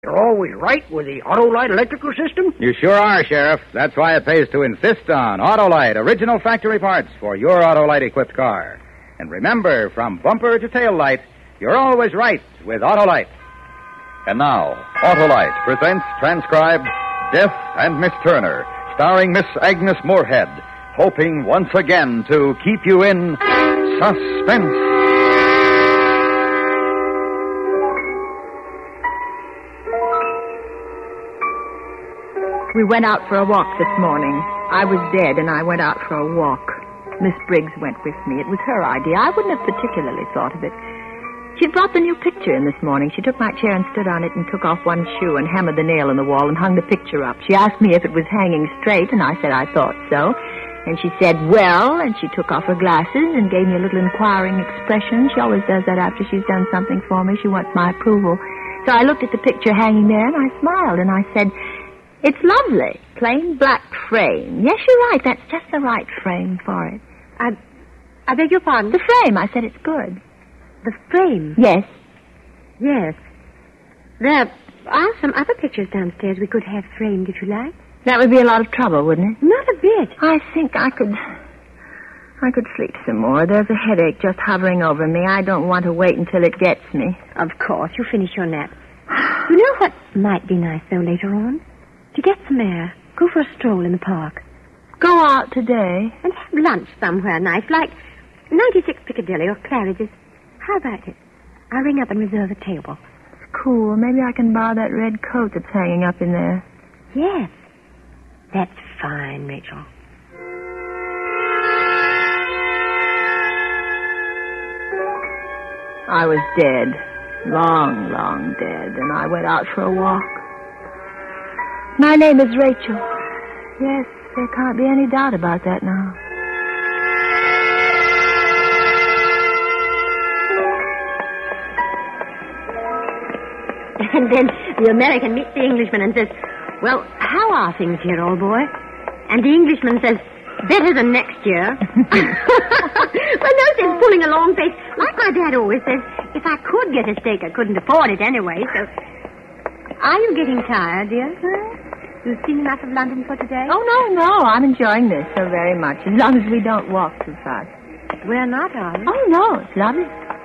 You're always right with the Autolite electrical system? You sure are, Sheriff. That's why it pays to insist on Autolite, original factory parts for your Autolite-equipped car. And remember, from bumper to tail light, you're always right with Autolite. And now, Autolite presents transcribed Death and Miss Turner, starring Miss Agnes Moorehead, hoping once again to keep you in suspense. We went out for a walk this morning. I was dead, and I went out for a walk. Miss Briggs went with me. It was her idea. I wouldn't have particularly thought of it. She brought the new picture in this morning. She took my chair and stood on it and took off one shoe and hammered the nail in the wall and hung the picture up. She asked me if it was hanging straight, and I said I thought so. And she said, well, and she took off her glasses and gave me a little inquiring expression. She always does that after she's done something for me. She wants my approval. So I looked at the picture hanging there, and I smiled, and I said, it's lovely. Plain black frame. Yes, you're right. That's just the right frame for it. I beg your pardon? The frame. I said it's good. The frame? Yes. Yes. There are some other pictures downstairs we could have framed, if you like. That would be a lot of trouble, wouldn't it? Not a bit. I think I could sleep some more. There's a headache just hovering over me. I don't want to wait until it gets me. Of course. You finish your nap. You know what might be nice, though, later on? To get some air. Go for a stroll in the park. Go out today? And have lunch somewhere nice, like 96 Piccadilly or Claridge's. How about it? I'll ring up and reserve a table. It's cool. Maybe I can borrow that red coat that's hanging up in there. Yes. That's fine, Rachel. I was dead. Long, long dead. And I went out for a walk. My name is Rachel. Yes, there can't be any doubt about that now. And then the American meets the Englishman and says, well, how are things here, old boy? And the Englishman says, better than next year. Well, no sense pulling a long face. Like my dad always says, if I could get a steak, I couldn't afford it anyway, so... Are you getting tired, dear? You've seen enough of London for today? Oh, no. I'm enjoying this so very much, as long as we don't walk too fast. We're not, are we? Oh, no, it's lovely.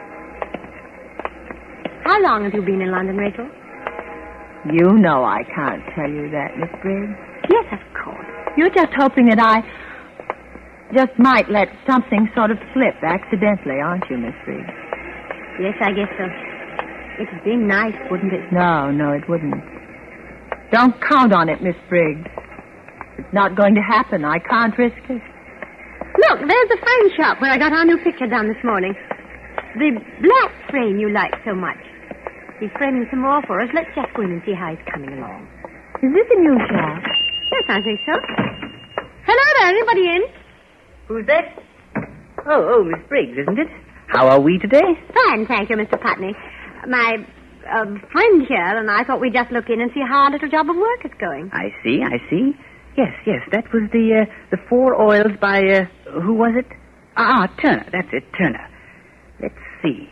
How long have you been in London, Rachel? You know I can't tell you that, Miss Briggs. Yes, of course. You're just hoping that I just might let something sort of slip accidentally, aren't you, Miss Briggs? Yes, I guess so. It'd be nice, wouldn't it? No, it wouldn't. Don't count on it, Miss Briggs. It's not going to happen. I can't risk it. Look, there's the frame shop where I got our new picture done this morning. The black frame you like so much. He's framing some more for us. Let's just go in and see how he's coming along. Is this a new shop? Yes, I think so. Hello there, anybody in? Who's that? Oh, Miss Briggs, isn't it? How are we today? Fine, thank you, Mr. Putney. My friend here and I thought we'd just look in and see how our little job of work is going. I see. Yes, that was the 4 oils by, who was it? Turner, that's it, Turner. Let's see.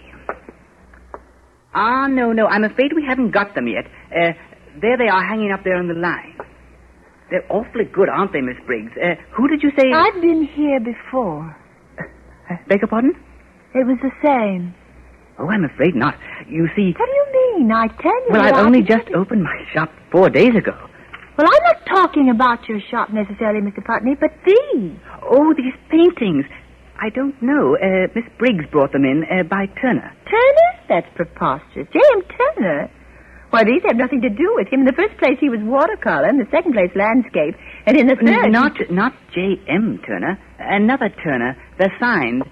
No, I'm afraid we haven't got them yet. There they are hanging up there on the line. They're awfully good, aren't they, Miss Briggs? Who did you say... I've been here before. Beg your pardon? It was the same. Oh, I'm afraid not. You see... What do you mean? I tell you... Well, I've only just opened my shop 4 days ago. Well, I'm not talking about your shop necessarily, Mr. Putney, but these. Oh, these paintings. I don't know. Miss Briggs brought them in by Turner. Turner? That's preposterous. J.M. Turner? Why, these have nothing to do with him. In the first place, he was watercolor. In the second place, landscape. And in the third... Not J.M. Turner. Another Turner. They're signed.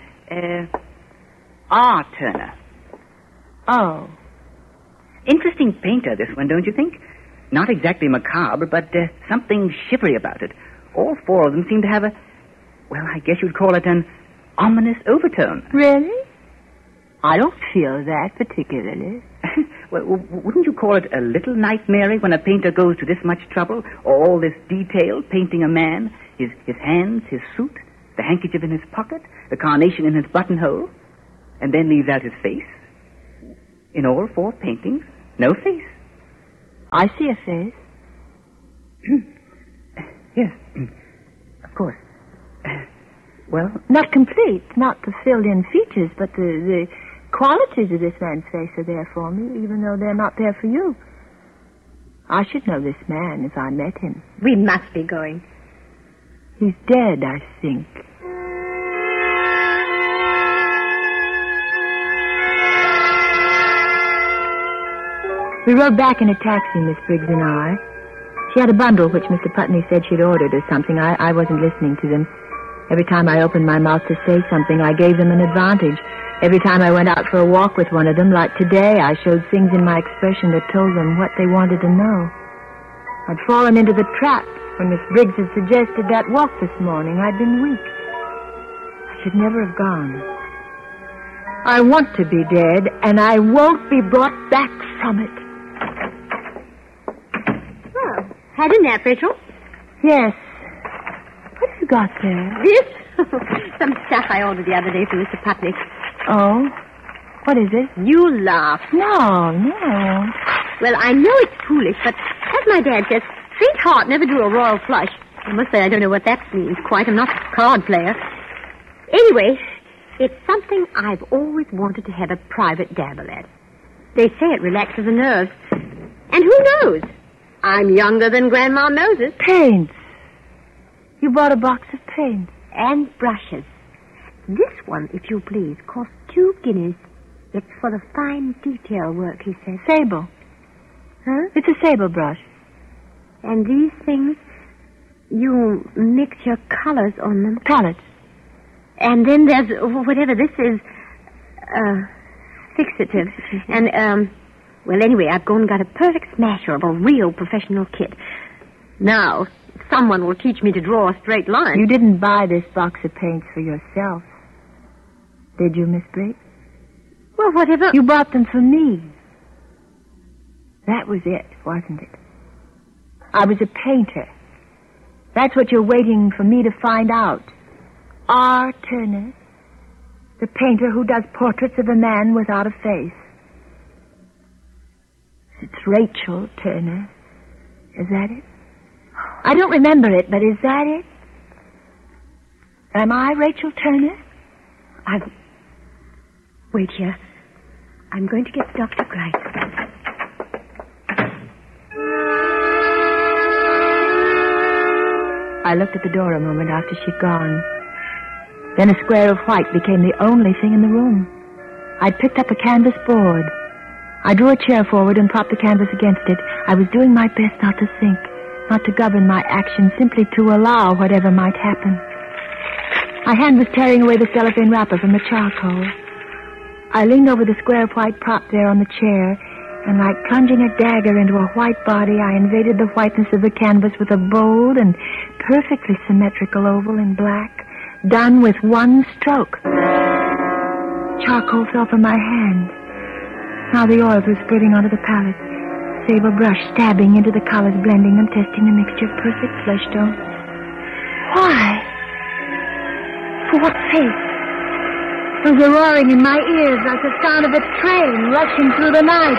R. Turner. Oh. Interesting painter, this one, don't you think? Not exactly macabre, but something shivery about it. All 4 of them seem to have I guess you'd call it an ominous overtone. Really? I don't feel that particularly. Well, wouldn't you call it a little nightmare when a painter goes to this much trouble? All this detail, painting a man, his hands, his suit, the handkerchief in his pocket, the carnation in his buttonhole, and then leaves out his face? In all 4 paintings, no face. I see a face. Yes, of course. Well? Not complete, not the filled-in features, but the qualities of this man's face are there for me, even though they're not there for you. I should know this man if I met him. We must be going. He's dead, I think. We rode back in a taxi, Miss Briggs and I. She had a bundle which Mr. Putney said she'd ordered or something. I wasn't listening to them. Every time I opened my mouth to say something, I gave them an advantage. Every time I went out for a walk with one of them, like today, I showed things in my expression that told them what they wanted to know. I'd fallen into the trap when Miss Briggs had suggested that walk this morning. I'd been weak. I should never have gone. I want to be dead, and I won't be brought back from it. Well, had a nap, Rachel? Yes. What have you got there? This? Some stuff I ordered the other day for Mr. Putney. Oh? What is it? You laugh. No. Well, I know it's foolish, but as my dad says, faint heart never drew a royal flush. I must say I don't know what that means quite. I'm not a card player. Anyway, it's something I've always wanted to have a private dabble at. They say it relaxes the nerves. And who knows? I'm younger than Grandma Moses. Paints. You bought a box of paints. And brushes. This one, if you please, costs 2 guineas. It's for the fine detail work, he says. Sable. Huh? It's a sable brush. And these things, you mix your colors on them. Palettes. And then there's whatever this is, fixative. And, well, anyway, I've gone and got a perfect smasher of a real professional kit. Now, someone will teach me to draw a straight line. You didn't buy this box of paints for yourself, did you, Miss Briggs? Well, whatever. You bought them for me. That was it, wasn't it? I was a painter. That's what you're waiting for me to find out. R. Turner, the painter who does portraits of a man without a face. It's Rachel Turner. Is that it? I don't remember it, but is that it? Am I Rachel Turner? Wait here. I'm going to get Dr. Grice. I looked at the door a moment after she'd gone. Then a square of white became the only thing in the room. I'd picked up a canvas board. I drew a chair forward and propped the canvas against it. I was doing my best not to think, not to govern my actions, simply to allow whatever might happen. My hand was tearing away the cellophane wrapper from the charcoal. I leaned over the square of white prop there on the chair, and like plunging a dagger into a white body, I invaded the whiteness of the canvas with a bold and perfectly symmetrical oval in black, done with one stroke. Charcoal fell from my hand. Now the oils were spreading onto the palette. Sable brush stabbing into the colors, blending them, testing the mixture of perfect flesh tone. Why? For what sake? There was a roaring in my ears like the sound of a train rushing through the night.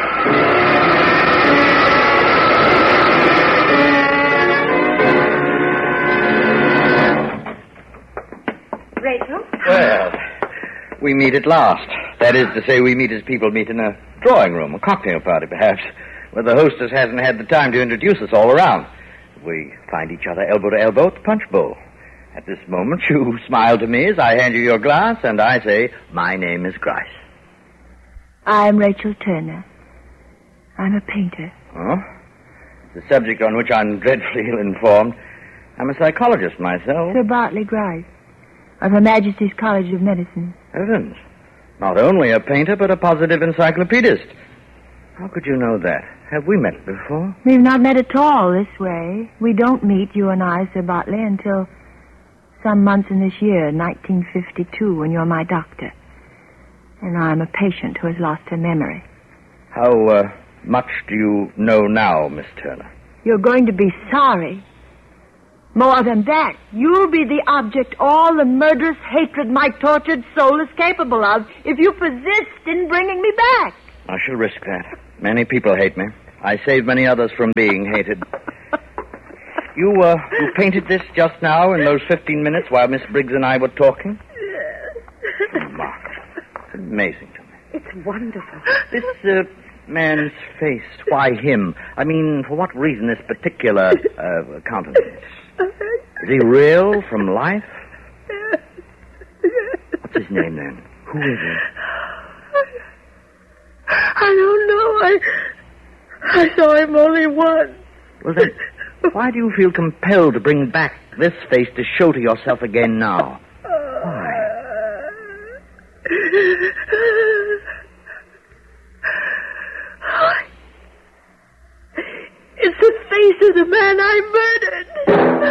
Rachel? Well, we meet at last. That is to say, we meet as people meet in a drawing room, a cocktail party, perhaps, where the hostess hasn't had the time to introduce us all around. We find each other elbow to elbow at the punch bowl. At this moment, you smile to me as I hand you your glass, and I say, my name is Grice. I'm Rachel Turner. I'm a painter. Oh? The subject on which I'm dreadfully ill-informed. I'm a psychologist myself. Sir Bartley Grice, of Her Majesty's College of Medicine. Heavens. Not only a painter, but a positive encyclopedist. How could you know that? Have we met before? We've not met at all this way. We don't meet, you and I, Sir Bartley, until some months in this year, 1952, when you're my doctor. And I'm a patient who has lost her memory. How much do you know now, Miss Turner? You're going to be sorry. More than that, you'll be the object all the murderous hatred my tortured soul is capable of if you persist in bringing me back. I shall risk that. Many people hate me. I saved many others from being hated. You painted this just now in those 15 minutes while Miss Briggs and I were talking? Yes. Remarkable. It's amazing to me. It's wonderful. This man's face, why him? I mean, for what reason this particular countenance? Is he real from life? What's his name, then? Who is he? I don't know. I saw him only once. Well, then, why do you feel compelled to bring back this face to show to yourself again now? Why? It's the face of the man I murdered.